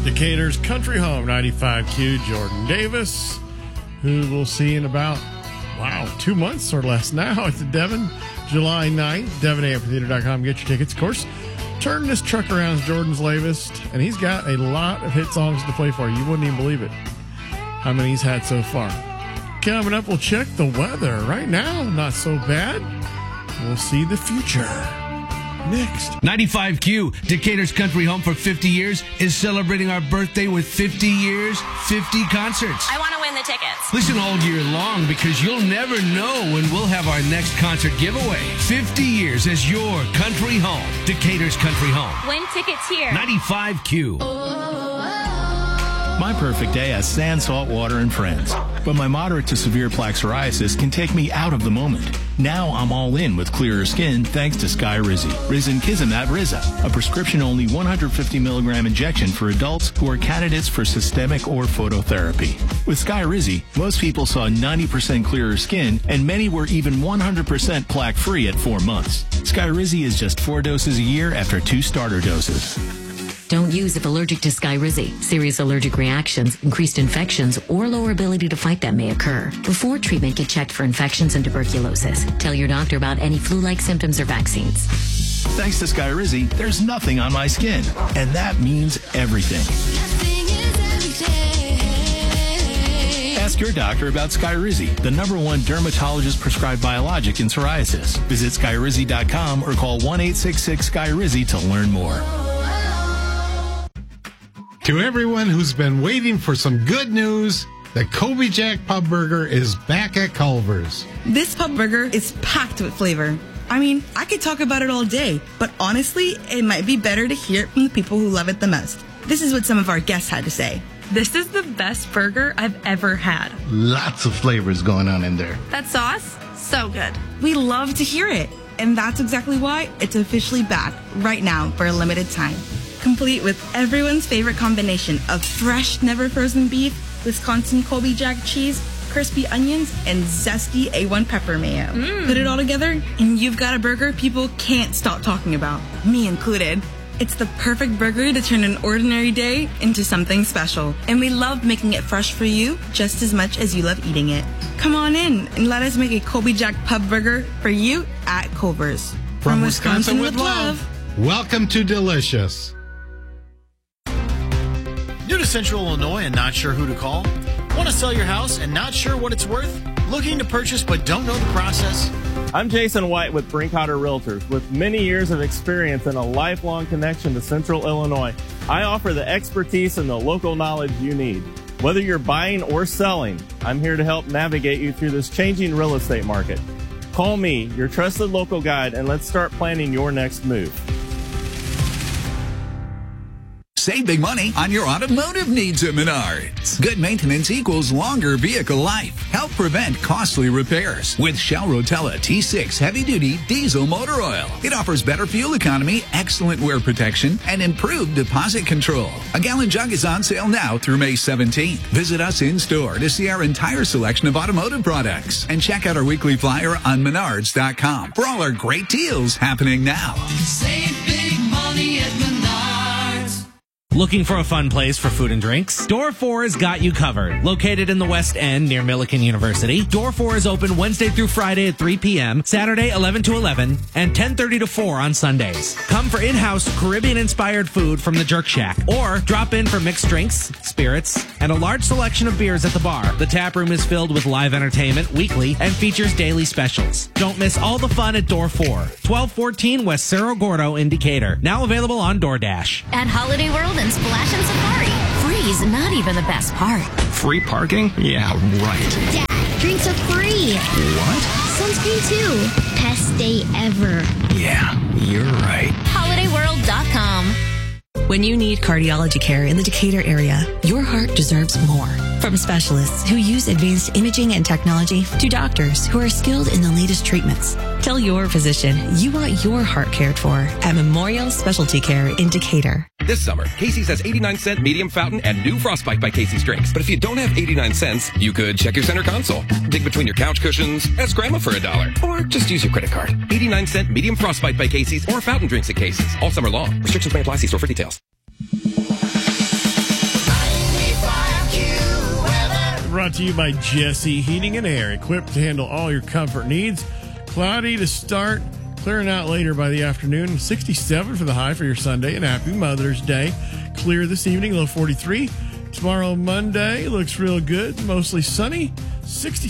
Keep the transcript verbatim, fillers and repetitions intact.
Decatur's Country Home, ninety-five Q, Jordan Davis, who we'll see in about, wow, two months or less now at the Devon, July ninth, devon amphitheater dot com. Get your tickets. Of course, Turn This Truck Around is Jordan's latest, and he's got a lot of hit songs to play for you. You wouldn't even believe it, how many he's had so far. Coming up, we'll check the weather. Right now, not so bad. We'll see the future next. ninety-five Q, Decatur's Country Home for fifty years, is celebrating our birthday with fifty years, fifty concerts. I want to win the tickets. Listen all year long because you'll never know when we'll have our next concert giveaway. fifty years as your country home. Decatur's Country Home. Win tickets here. ninety-five Q. My perfect day has sand, salt water, and friends. But my moderate to severe plaque psoriasis can take me out of the moment. Now I'm all in with clearer skin thanks to Skyrizi. Risankizumab Riza, a prescription-only one hundred fifty milligram injection for adults who are candidates for systemic or phototherapy. With Skyrizi, most people saw ninety percent clearer skin, and many were even one hundred percent plaque-free at four months. Skyrizi is just four doses a year after two starter doses. Don't use if allergic to Skyrizi. Serious allergic reactions, increased infections, or lower ability to fight them may occur. Before treatment, get checked for infections and tuberculosis. Tell your doctor about any flu-like symptoms or vaccines. Thanks to Skyrizi, there's nothing on my skin. And that means everything. Ask your doctor about Skyrizi, the number one dermatologist-prescribed biologic in psoriasis. Visit Skyrizi dot com or call one eight six six Skyrizi to learn more. To everyone who's been waiting for some good news, the Colby Jack Pub Burger is back at Culver's. This pub burger is packed with flavor. I mean, I could talk about it all day, but honestly, it might be better to hear it from the people who love it the most. This is what some of our guests had to say. This is the best burger I've ever had. Lots of flavors going on in there. That sauce, so good. We love to hear it, and that's exactly why it's officially back right now for a limited time. Complete with everyone's favorite combination of fresh, never frozen beef, Wisconsin Colby Jack cheese, crispy onions, and zesty A one pepper mayo. Mm. Put it all together, and you've got a burger people can't stop talking about, me included. It's the perfect burger to turn an ordinary day into something special. And we love making it fresh for you just as much as you love eating it. Come on in and let us make a Colby Jack Pub Burger for you at Culver's. From, From Wisconsin, Wisconsin with love. love. Welcome to Delicious. New to Central Illinois and not sure who to call? Want to sell your house and not sure what it's worth? Looking to purchase but don't know the process? I'm Jason White with Brinkhotter Realtors. With many years of experience and a lifelong connection to Central Illinois, I offer the expertise and the local knowledge you need. Whether you're buying or selling, I'm here to help navigate you through this changing real estate market. Call me, your trusted local guide, and let's start planning your next move. Save big money on your automotive needs at Menards. Good maintenance equals longer vehicle life. Help prevent costly repairs with Shell Rotella T six heavy-duty diesel motor oil. It offers better fuel economy, excellent wear protection, and improved deposit control. A gallon jug is on sale now through May seventeenth. Visit us in-store to see our entire selection of automotive products and check out our weekly flyer on menards dot com for all our great deals happening now. Save big money at Menards. Looking for a fun place for food and drinks? Door four has got you covered. Located in the West End near Millikan University, Door four is open Wednesday through Friday at three p.m., Saturday eleven to eleven, and ten thirty to four on Sundays. Come for in-house Caribbean-inspired food from the Jerk Shack, or drop in for mixed drinks, spirits, and a large selection of beers at the bar. The tap room is filled with live entertainment weekly and features daily specials. Don't miss all the fun at Door four, twelve fourteen West Cerro Gordo in Decatur. Now available on DoorDash. At Holiday World and Splash and Safari, free is not even the best part. Free parking? Yeah, right. Dad, drinks are free. What? Sunscreen too. Best day ever. Yeah, you're right. holiday world dot com. When you need cardiology care in the Decatur area, your heart deserves more. From specialists who use advanced imaging and technology to doctors who are skilled in the latest treatments. Tell your physician you want your heart cared for at Memorial Specialty Care in Decatur. This summer, Casey's has eighty-nine cent medium fountain and new Frostbite by Casey's drinks. But if you don't have eighty-nine cents, you could check your center console, dig between your couch cushions, ask Grandma for a dollar, or just use your credit card. eighty-nine cent medium Frostbite by Casey's or fountain drinks at Casey's all summer long. Restrictions may apply. See store for details. brought to you by Jesse Heating and Air, equipped to handle all your comfort needs. Cloudy to start, clearing out later by the afternoon. sixty-seven for the high for your Sunday, and happy Mother's Day. Clear this evening, low forty-three. Tomorrow, Monday, looks real good, mostly sunny. sixty